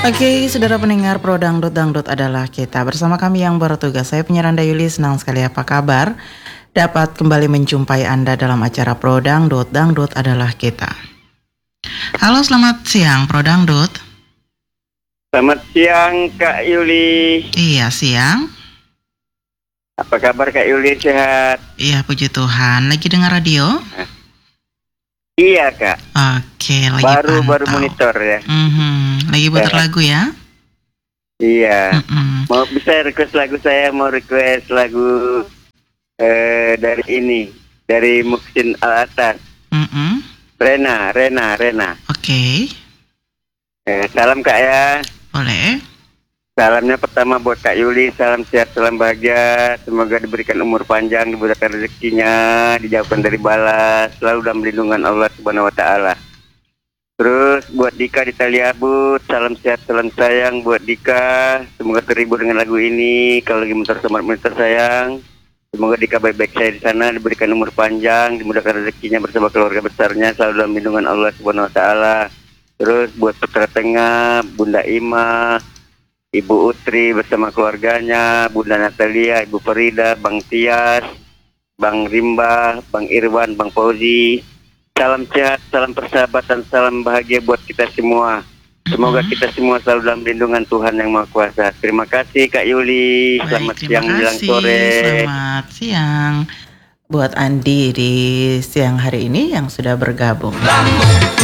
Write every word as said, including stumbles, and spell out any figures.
Oke, saudara pendengar Pro Dangdut, Dangdut adalah kita. Bersama kami yang bertugas, saya penyiar Anda Yuli, senang sekali apa kabar dapat kembali menjumpai Anda dalam acara Pro Dangdut, Dangdut adalah kita. Halo, selamat siang Pro Dangdut. Selamat siang Kak Yuli. Iya, siang. Apa kabar Kak Yuli, sehat? Iya, puji Tuhan. Lagi dengar radio? Nah. Iya Kak. Oke, lagi baru pantau. baru monitor ya. Mm-hmm. Lagi putar Ya. lagu ya? Iya. Mm-mm. Mau bisa request lagu saya, mau request lagu eh, dari ini, dari Muhsin Al Atas. Mm-mm. Rena, Rena, Rena. Oke, Eh, salam Kak ya. boleh. Salamnya pertama buat Kak Yuli, salam sehat, salam bahagia. Semoga diberikan umur panjang, diberikan rezekinya, dijauhkan dari bala, selalu dalam lindungan Allah Subhanahu wa taala. Terus buat Dika di Taliabut, salam sehat, salam sayang buat Dika. Semoga terhibur dengan lagu ini. Kalau lagi mentor sama mentor sayang, semoga Dika baik-baik saya di sana, diberikan umur panjang, dimudahkan rezekinya bersama keluarga besarnya, selalu dalam lindungan Allah Subhanahu wa taala. Terus buat Putra Tengah, Bunda Ima, Ibu Utri bersama keluarganya, Bunda Natalia, Ibu Farida, Bang Tias, Bang Rimba, Bang Irwan, Bang Fauzi. Salam sehat, salam persahabatan, salam bahagia buat kita semua. Semoga Mm-mm. kita semua selalu dalam lindungan Tuhan Yang Maha Kuasa. Terima kasih Kak Yuli. Baik, Selamat terima siang menjelang kasih. sore. Selamat siang buat Andi di siang hari ini yang sudah bergabung.